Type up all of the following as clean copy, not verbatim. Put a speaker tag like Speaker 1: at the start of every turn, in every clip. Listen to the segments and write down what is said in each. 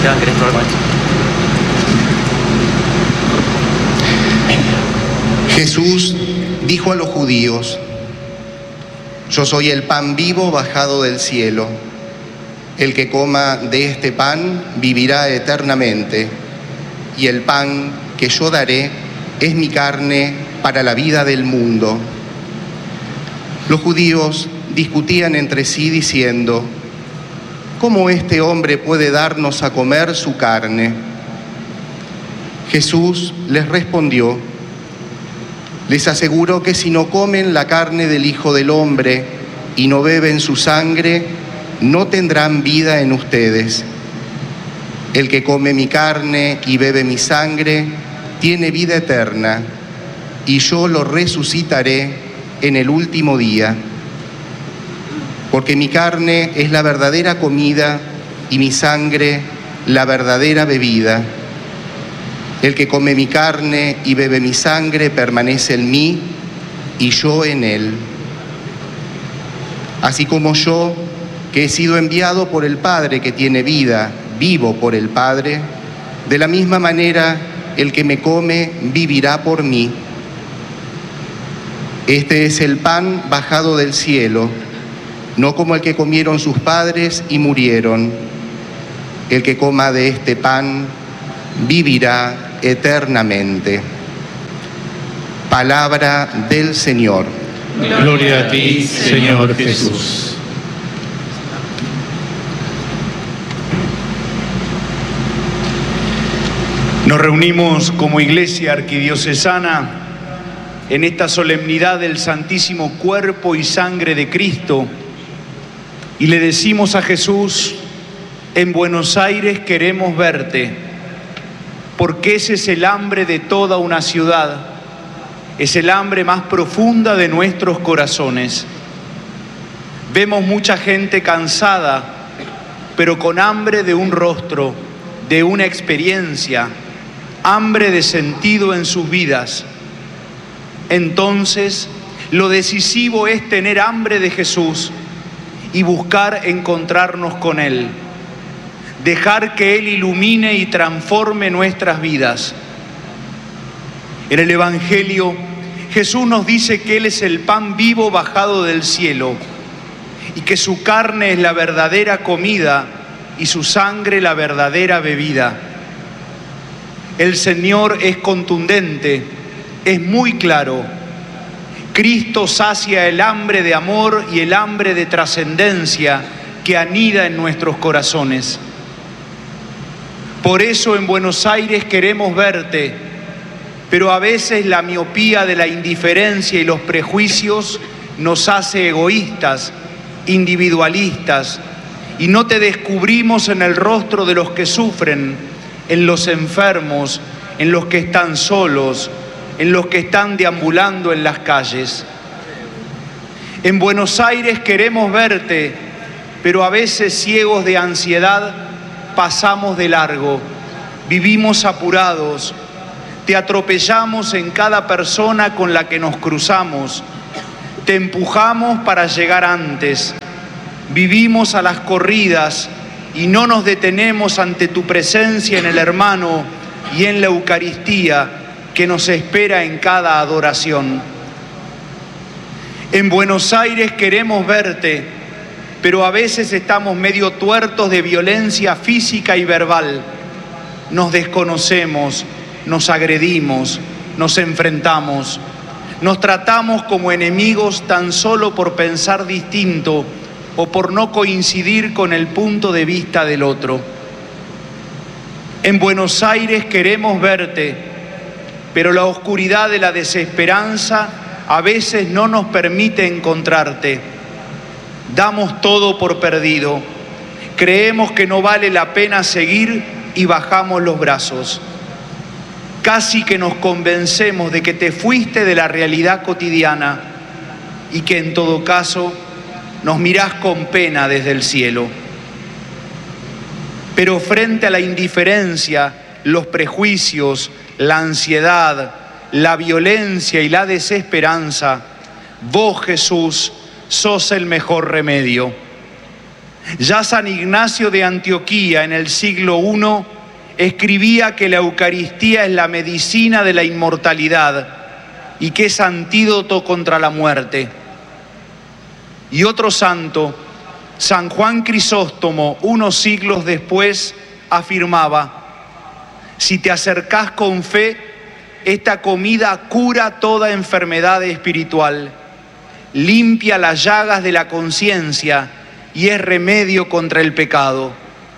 Speaker 1: Esteban, ¿querés probar con esto?
Speaker 2: Jesús dijo a los judíos: yo soy el pan vivo bajado del cielo. El que coma de este pan vivirá eternamente, y el pan que yo daré es mi carne para la vida del mundo. Los judíos discutían entre sí diciendo: ¿cómo este hombre puede darnos a comer su carne? Jesús les respondió: les aseguro que si no comen la carne del Hijo del Hombre y no beben su sangre, no tendrán vida en ustedes. El que come mi carne y bebe mi sangre tiene vida eterna, y yo lo resucitaré en el último día. Porque mi carne es la verdadera comida y mi sangre la verdadera bebida. El que come mi carne y bebe mi sangre permanece en mí y yo en él. Así como yo, que he sido enviado por el Padre que tiene vida, vivo por el Padre, de la misma manera el que me come vivirá por mí. Este es el pan bajado del cielo, no como el que comieron sus padres y murieron. El que coma de este pan vivirá eternamente. Palabra del Señor.
Speaker 3: Gloria a ti, Señor Jesús. Nos reunimos como Iglesia Arquidiocesana en esta solemnidad del Santísimo Cuerpo y Sangre de Cristo y le decimos a Jesús: en Buenos Aires queremos verte, porque ese es el hambre de toda una ciudad, es el hambre más profunda de nuestros corazones. Vemos mucha gente cansada, pero con hambre de un rostro, de una experiencia, hambre de sentido en sus vidas. Entonces, lo decisivo es tener hambre de Jesús y buscar encontrarnos con Él. Dejar que Él ilumine y transforme nuestras vidas. En el Evangelio, Jesús nos dice que Él es el pan vivo bajado del cielo y que su carne es la verdadera comida y su sangre la verdadera bebida. El Señor es contundente, es muy claro. Cristo sacia el hambre de amor y el hambre de trascendencia que anida en nuestros corazones. Por eso en Buenos Aires queremos verte, pero a veces la miopía de la indiferencia y los prejuicios nos hace egoístas, individualistas, y no te descubrimos en el rostro de los que sufren, en los enfermos, en los que están solos, en los que están deambulando en las calles. En Buenos Aires queremos verte, pero a veces ciegos de ansiedad pasamos de largo, vivimos apurados, te atropellamos en cada persona con la que nos cruzamos, te empujamos para llegar antes, vivimos a las corridas y no nos detenemos ante tu presencia en el hermano y en la Eucaristía que nos espera en cada adoración. En Buenos Aires queremos verte, pero a veces estamos medio tuertos de violencia física y verbal. Nos desconocemos, nos agredimos, nos enfrentamos, nos tratamos como enemigos tan solo por pensar distinto o por no coincidir con el punto de vista del otro. En Buenos Aires queremos verte, pero la oscuridad de la desesperanza a veces no nos permite encontrarte. Damos todo por perdido, creemos que no vale la pena seguir y bajamos los brazos. Casi que nos convencemos de que te fuiste de la realidad cotidiana y que en todo caso nos mirás con pena desde el cielo. Pero frente a la indiferencia, los prejuicios, la ansiedad, la violencia y la desesperanza, vos, Jesús, sos el mejor remedio. Ya San Ignacio de Antioquía en el siglo I escribía que la Eucaristía es la medicina de la inmortalidad y que es antídoto contra la muerte. Y otro santo, San Juan Crisóstomo, unos siglos después, afirmaba: si te acercás con fe, esta comida cura toda enfermedad espiritual, limpia las llagas de la conciencia y es remedio contra el pecado.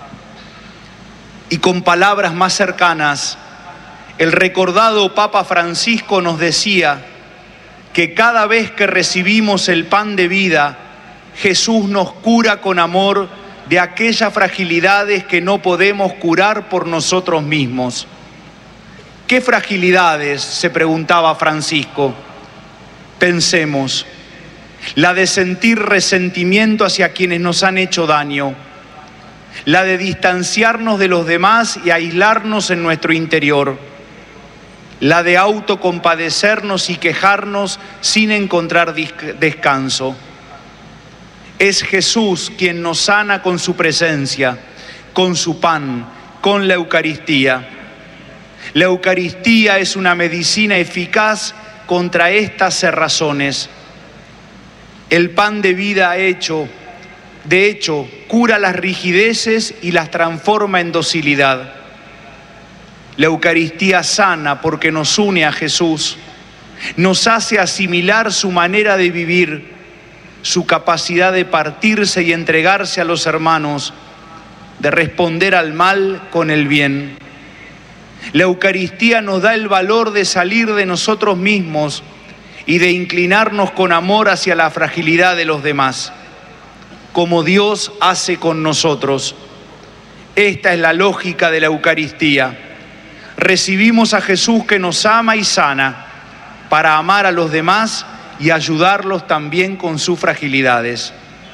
Speaker 3: Y con palabras más cercanas, el recordado Papa Francisco nos decía que cada vez que recibimos el pan de vida, Jesús nos cura con amor de aquellas fragilidades que no podemos curar por nosotros mismos. ¿Qué fragilidades?, se preguntaba Francisco. Pensemos: la de sentir resentimiento hacia quienes nos han hecho daño, la de distanciarnos de los demás y aislarnos en nuestro interior, la de autocompadecernos y quejarnos sin encontrar descanso. Es Jesús quien nos sana con su presencia, con su pan, con la Eucaristía. La Eucaristía es una medicina eficaz contra estas cerrazones. El pan de vida de hecho, cura las rigideces y las transforma en docilidad. La Eucaristía sana porque nos une a Jesús, nos hace asimilar su manera de vivir, su capacidad de partirse y entregarse a los hermanos, de responder al mal con el bien. La Eucaristía nos da el valor de salir de nosotros mismos y de inclinarnos con amor hacia la fragilidad de los demás, como Dios hace con nosotros. Esta es la lógica de la Eucaristía. Recibimos a Jesús que nos ama y sana para amar a los demás y ayudarlos también con sus fragilidades.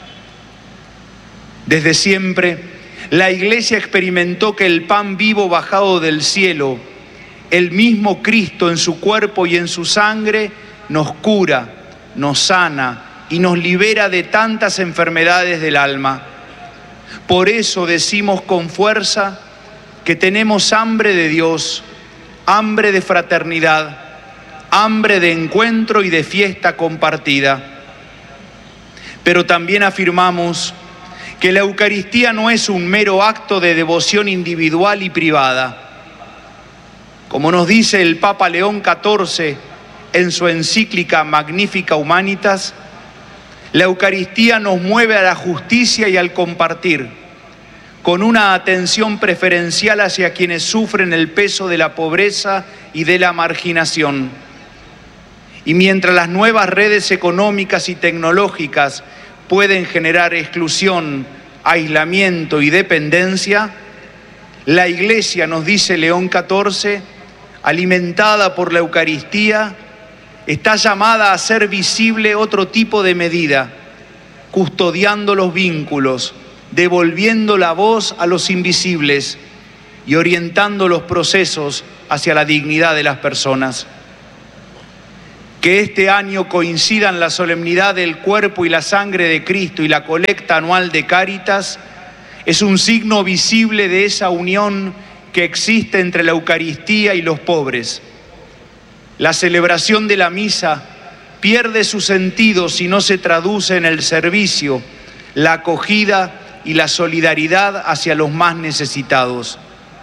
Speaker 3: Desde siempre, la Iglesia experimentó que el pan vivo bajado del cielo, el mismo Cristo en su cuerpo y en su sangre, nos cura, nos sana y nos libera de tantas enfermedades del alma. Por eso decimos con fuerza que tenemos hambre de Dios, hambre de fraternidad, hambre de encuentro y de fiesta compartida. Pero también afirmamos que la Eucaristía no es un mero acto de devoción individual y privada. Como nos dice el Papa León XIV en su encíclica Magnificat Humanitas, la Eucaristía nos mueve a la justicia y al compartir, con una atención preferencial hacia quienes sufren el peso de la pobreza y de la marginación. Y mientras las nuevas redes económicas y tecnológicas pueden generar exclusión, aislamiento y dependencia, la Iglesia, nos dice León XIV, alimentada por la Eucaristía, está llamada a hacer visible otro tipo de medida, custodiando los vínculos, devolviendo la voz a los invisibles y orientando los procesos hacia la dignidad de las personas. Que este año coincidan la solemnidad del cuerpo y la sangre de Cristo y la colecta anual de Cáritas es un signo visible de esa unión que existe entre la Eucaristía y los pobres. La celebración de la misa pierde su sentido si no se traduce en el servicio, la acogida y la solidaridad hacia los más necesitados.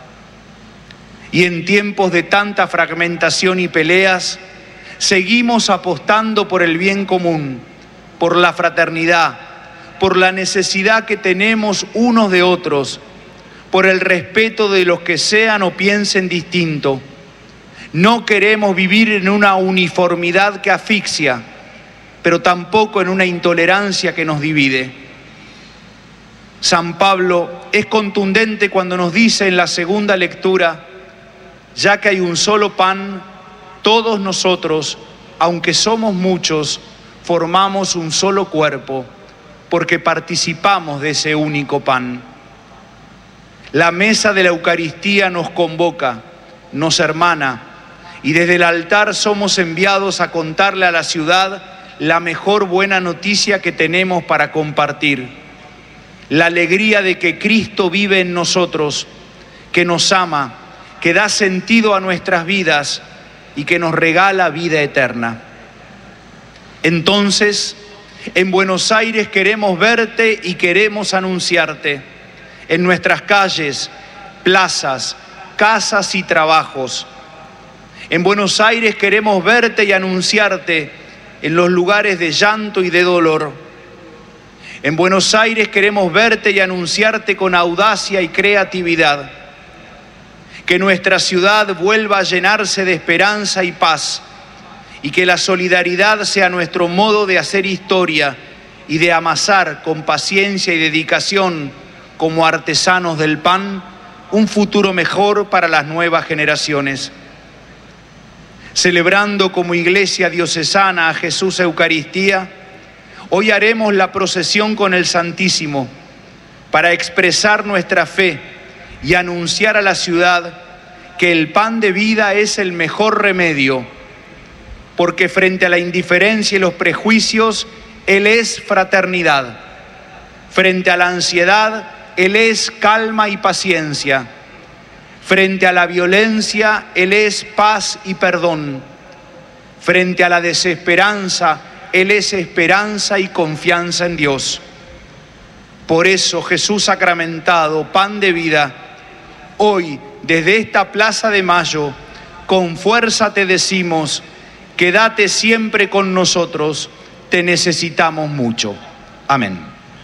Speaker 3: Y en tiempos de tanta fragmentación y peleas, seguimos apostando por el bien común, por la fraternidad, por la necesidad que tenemos unos de otros, por el respeto de los que sean o piensen distinto. No queremos vivir en una uniformidad que asfixia, pero tampoco en una intolerancia que nos divide. San Pablo es contundente cuando nos dice en la segunda lectura: ya que hay un solo pan, todos nosotros, aunque somos muchos, formamos un solo cuerpo, porque participamos de ese único pan. La mesa de la Eucaristía nos convoca, nos hermana, y desde el altar somos enviados a contarle a la ciudad la mejor buena noticia que tenemos para compartir. la alegría de que Cristo vive en nosotros, que nos ama, que da sentido a nuestras vidas y que nos regala vida eterna. Entonces, en Buenos Aires queremos verte y queremos anunciarte en nuestras calles, plazas, casas y trabajos. En Buenos Aires queremos verte y anunciarte en los lugares de llanto y de dolor. En Buenos Aires queremos verte y anunciarte con audacia y creatividad. Que nuestra ciudad vuelva a llenarse de esperanza y paz, y que la solidaridad sea nuestro modo de hacer historia y de amasar con paciencia y dedicación, como artesanos del pan, un futuro mejor para las nuevas generaciones. Celebrando como Iglesia Diocesana a Jesús Eucaristía, hoy haremos la procesión con el Santísimo para expresar nuestra fe y anunciar a la ciudad que el pan de vida es el mejor remedio, porque frente a la indiferencia y los prejuicios, Él es fraternidad. Frente a la ansiedad, Él es calma y paciencia. Frente a la violencia, Él es paz y perdón. Frente a la desesperanza, Él es esperanza y confianza en Dios. Por eso, Jesús sacramentado, pan de vida, hoy, desde esta Plaza de Mayo, con fuerza te decimos: quédate siempre con nosotros, te necesitamos mucho. Amén.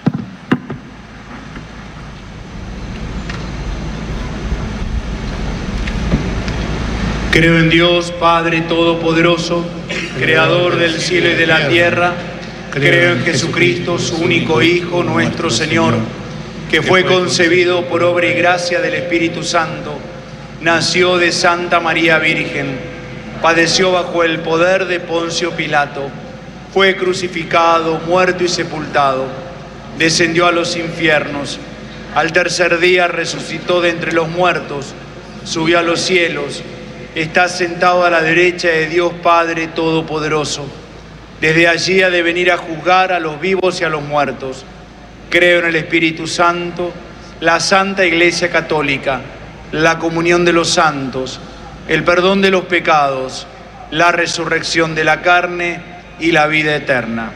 Speaker 3: Creo en Dios, Padre Todopoderoso, Creador del cielo y de la tierra. Creo en Jesucristo, su único Hijo, nuestro Señor, que fue concebido por obra y gracia del Espíritu Santo, nació de Santa María Virgen, padeció bajo el poder de Poncio Pilato, fue crucificado, muerto y sepultado, descendió a los infiernos, al tercer día resucitó de entre los muertos, subió a los cielos, está sentado a la derecha de Dios Padre Todopoderoso. Desde allí ha de venir a juzgar a los vivos y a los muertos. Creo en el Espíritu Santo, la Santa Iglesia Católica, la comunión de los santos, el perdón de los pecados, la resurrección de la carne y la vida eterna.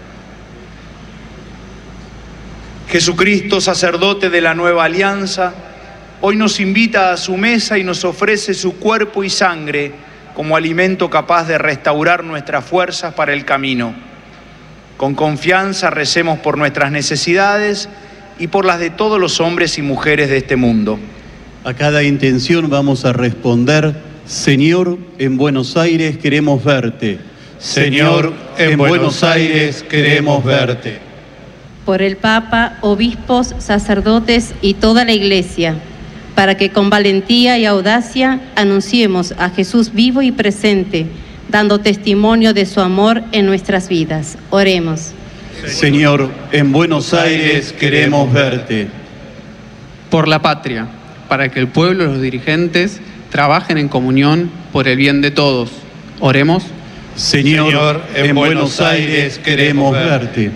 Speaker 3: Jesucristo, sacerdote de la nueva alianza, hoy nos invita a su mesa y nos ofrece su cuerpo y sangre como alimento capaz de restaurar nuestras fuerzas para el camino. Con confianza recemos por nuestras necesidades y por las de todos los hombres y mujeres de este mundo.
Speaker 1: A cada intención vamos a responder: Señor, en Buenos Aires queremos verte.
Speaker 4: Señor, en Buenos Aires queremos verte.
Speaker 5: Por el Papa, obispos, sacerdotes y toda la Iglesia, para que con valentía y audacia anunciemos a Jesús vivo y presente, dando testimonio de su amor en nuestras vidas. Oremos.
Speaker 1: Señor, en Buenos Aires queremos verte.
Speaker 6: Por la patria, para que el pueblo y los dirigentes trabajen en comunión por el bien de todos. Oremos.
Speaker 1: Señor, en Buenos Aires queremos verte.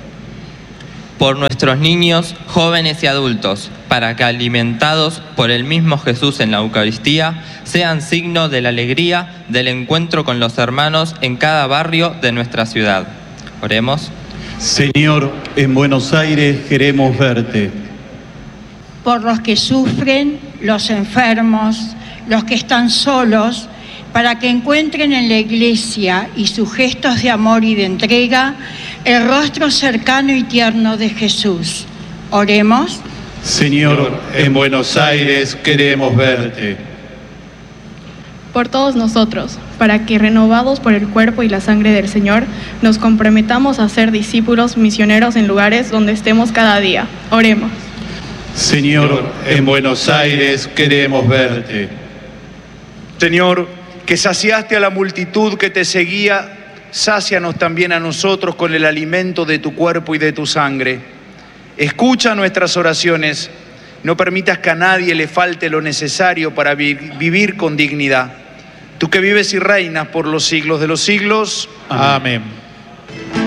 Speaker 7: Por nuestros niños, jóvenes y adultos, para que alimentados por el mismo Jesús en la Eucaristía, sean signo de la alegría del encuentro con los hermanos en cada barrio de nuestra ciudad. Oremos.
Speaker 1: Señor, en Buenos Aires queremos verte.
Speaker 8: Por los que sufren, los enfermos, los que están solos, para que encuentren en la Iglesia y sus gestos de amor y de entrega el rostro cercano y tierno de Jesús. Oremos.
Speaker 4: Señor, en Buenos Aires queremos verte.
Speaker 9: Por todos nosotros, para que renovados por el cuerpo y la sangre del Señor, nos comprometamos a ser discípulos misioneros en lugares donde estemos cada día. Oremos.
Speaker 4: Señor, en Buenos Aires queremos verte.
Speaker 3: Señor, que saciaste a la multitud que te seguía, sácianos también a nosotros con el alimento de tu cuerpo y de tu sangre. Escucha nuestras oraciones, no permitas que a nadie le falte lo necesario para vivir con dignidad. Tú que vives y reinas por los siglos de los siglos.
Speaker 4: Amén.